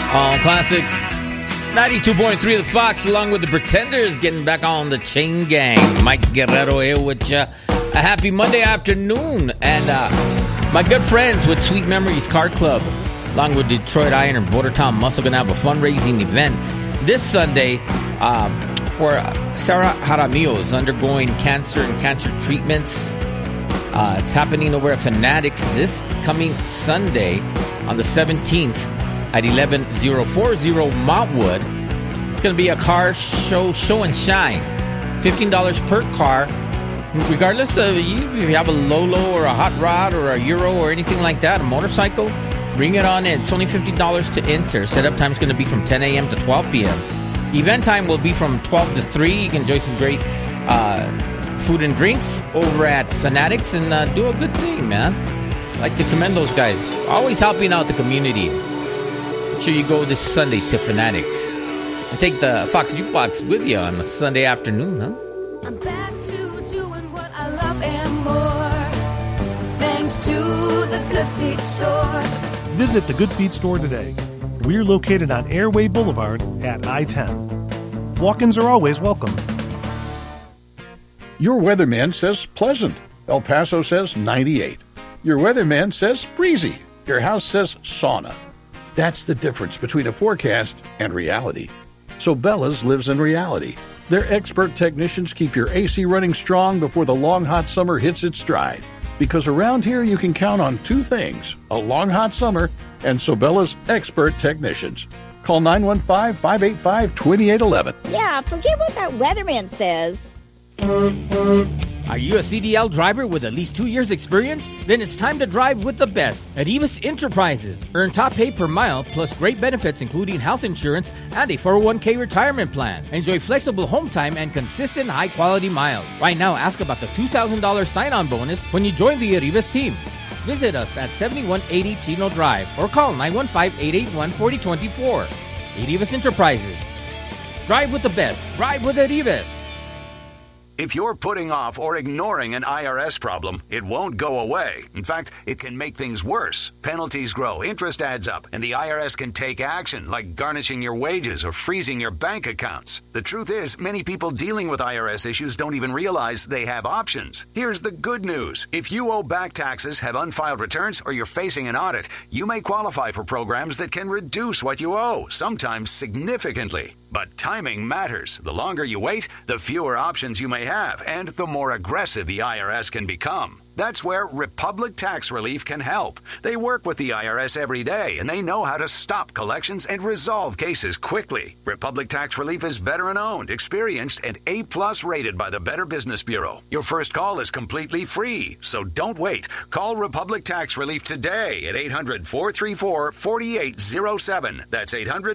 All classics. 92.3 The Fox, along with the Pretenders, getting back on the chain gang. Mike Guerrero here with you. A happy Monday afternoon. And my good friends with Sweet Memories Car Club, along with Detroit Iron and Bordertown Muscle, going to have a fundraising event this Sunday for Sarah Jaramillo is undergoing cancer and cancer treatments. It's happening over at Fanatics this coming Sunday on the 17th. At 11040 Montwood. It's going to be a car show and shine. $15 per car. Regardless of if you have a Lolo or a Hot Rod or a Euro or anything like that, a motorcycle, bring it on in. It's only $50 to enter. Setup time is going to be from 10 a.m. to 12 p.m. Event time will be from 12 to 3. You can enjoy some great food and drinks over at Fanatics and do a good thing, man. I'd like to commend those guys. Always helping out the community. Make sure you go this Sunday to Fanatics and take the Fox Jukebox with you on a Sunday afternoon, huh? I'm back to doing what I love and more, thanks to the Good Feet Store. Visit the Good Feet Store today. We're located on Airway Boulevard at I-10. Walk-ins are always welcome. Your weatherman says pleasant. El Paso says 98. Your weatherman says breezy. Your house says sauna. That's the difference between a forecast and reality. So Bella's lives in reality. Their expert technicians keep your AC running strong before the long hot summer hits its stride. Because around here you can count on two things, a long hot summer and Sobella's expert technicians. Call 915-585-2811. Yeah, forget what that weatherman says. Are you a CDL driver with at least 2 years experience? Then it's time to drive with the best at Evis Enterprises. Earn top pay per mile plus great benefits including health insurance and a 401k retirement plan. Enjoy flexible home time and consistent high-quality miles. Right now, ask about the $2,000 sign-on bonus when you join the Arribas team. Visit us at 7180 Chino Drive or call 915-881-4024. Arribas Enterprises. Drive with the best. Drive with Arribas. If you're putting off or ignoring an IRS problem, it won't go away. In fact, it can make things worse. Penalties grow, interest adds up, and the IRS can take action, like garnishing your wages or freezing your bank accounts. The truth is, many people dealing with IRS issues don't even realize they have options. Here's the good news. If you owe back taxes, have unfiled returns, or you're facing an audit, you may qualify for programs that can reduce what you owe, sometimes significantly. But timing matters. The longer you wait, the fewer options you may have, and the more aggressive the IRS can become. That's where Republic Tax Relief can help. They work with the IRS every day, and they know how to stop collections and resolve cases quickly. Republic Tax Relief is veteran-owned, experienced, and A+ rated by the Better Business Bureau. Your first call is completely free, so don't wait. Call Republic Tax Relief today at 800-434-4807. That's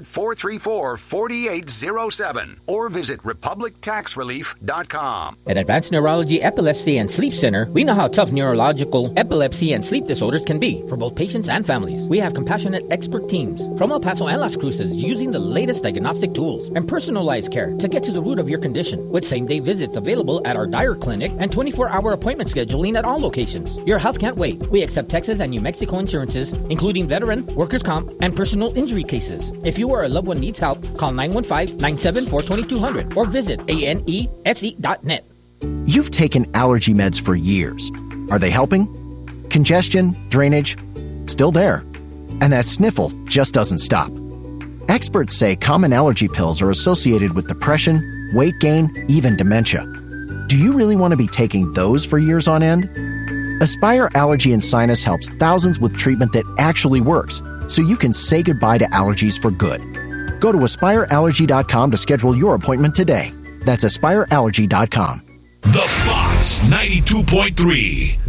800-434-4807. Or visit republictaxrelief.com. At Advanced Neurology Epilepsy and Sleep Center, we know how tough neurological epilepsy and sleep disorders can be for both patients and families. We have compassionate expert teams from El Paso and Las Cruces using the latest diagnostic tools and personalized care to get to the root of your condition, with same-day visits available at our Dyer Clinic and 24-hour appointment scheduling at all locations. Your health can't wait. We accept Texas and New Mexico insurances, including veteran, workers' comp, and personal injury cases. If you or a loved one needs help, call 915-974-2200 or visit anese.net. You've taken allergy meds for years. Are they helping? Congestion, drainage, still there. And that sniffle just doesn't stop. Experts say common allergy pills are associated with depression, weight gain, even dementia. Do you really want to be taking those for years on end? Aspire Allergy and Sinus helps thousands with treatment that actually works, so you can say goodbye to allergies for good. Go to AspireAllergy.com to schedule your appointment today. That's AspireAllergy.com. The Fox 92.3.